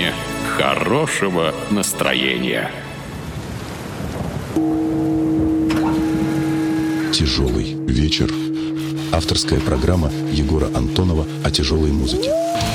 сегодня хорошего настроения. «Тяжелый вечер». Авторская программа Егора Антонова о тяжелой музыке.